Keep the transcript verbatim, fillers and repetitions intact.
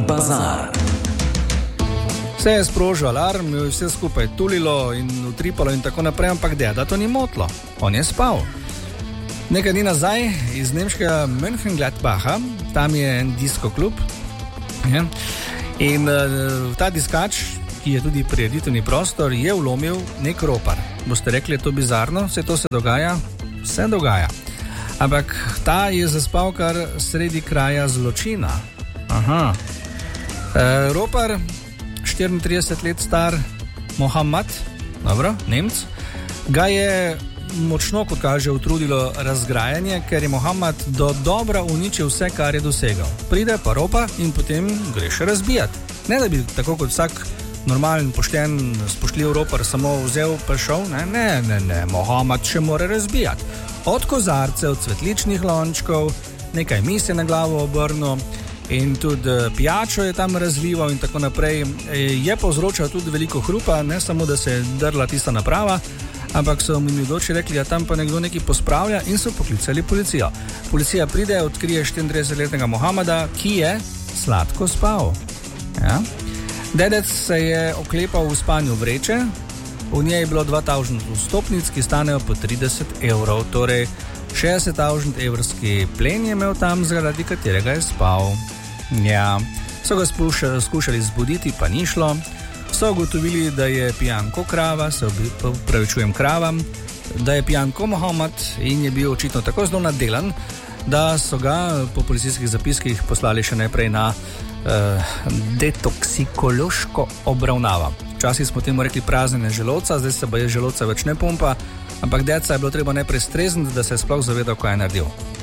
Bazar. Vse je sprožil alarm, vse skupaj tulilo in utripalo in tako naprej, ampak deda to ni motlo. On je spal. Nekaj dni nazaj iz nemškega Mönchengladbacha, tam je en disko klub, je, in uh, ta diskač, ki je tudi prireditveni prostor, je vlomil nek ropar. Boste rekli, je to bizarno, vse to se dogaja? Se dogaja. Ampak ta je zaspal kar sredi kraja zločina. Aha. E, ropar, štiriintrideset let star Mohamed, dobro, Nemc, ga je močno, kot kaže, utrudilo razgrajanje, ker je Mohamed do dobra uničil vse, kar je dosegal. Pride pa ropa in potem gre še razbijati. Ne da bi tako kot vsak normalen, pošten, spoštljiv ropar samo vzel pa šel, ne, ne, ne, ne, Mohamed še mora razbijati. Od kozarcev, cvetličnih lončkov, nekaj mis je na glavo obrnil in tudi pijačo je tam razlival in tako naprej. Je povzročal tudi veliko hrupa, ne samo, da se je drla tista naprava, ampak so mi doči rekli, da tam pa nekdo nekaj pospravlja in so poklicali policijo. Policija pride, odkrije štiriintridesetletnega Mohameda, ki je sladko spal. Ja? Dedec se je oklepal v spanju vreče, v njej je bilo dva tavžent vstopnic, ki stanejo po trideset evrov, torej šestdeset tavžent evrski plen je imel tam, zaradi katerega je spal. Ja, so ga spušali, skušali zbuditi, pa ni šlo. So ugotovili, da je pijan ko krava, se upravičujem kravam, da je pijan ko Mohamed in je bil očitno tako zelo nadelan, da so ga po policijskih zapiskih poslali še najprej na uh, detoksikološko obravnavo. Včasih smo temu rekli praznjenje želodca, zdaj se pa je želodca več ne pumpa, ampak deca je bilo treba najprej strezniti, da se je sploh zavedal, kaj je naredil.